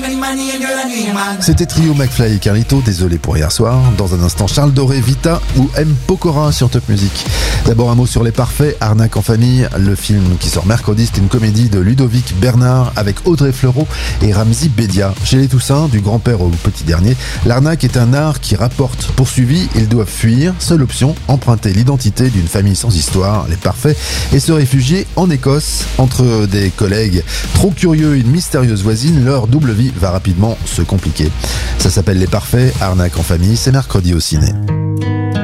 C'était Trio McFly et Carlito, désolé pour hier soir. Dans un instant, Charles Doré, Vita ou M. Pokora sur Top Music. D'abord un mot sur Les Parfaits, Arnaque en famille. Le film qui sort mercredi, c'est une comédie de Ludovic Bernard avec Audrey Fleurot et Ramzy Bedia. Chez les Toussaint, du grand-père au petit dernier, l'arnaque est un art qui rapporte. Poursuivis, ils doivent fuir. Seule option, emprunter l'identité d'une famille sans histoire, Les Parfaits, et se réfugier en Écosse. Entre des collègues trop curieux et une mystérieuse voisine, leur double vie va rapidement se compliquer. Ça s'appelle Les Parfaits, Arnaque en famille, c'est mercredi au ciné.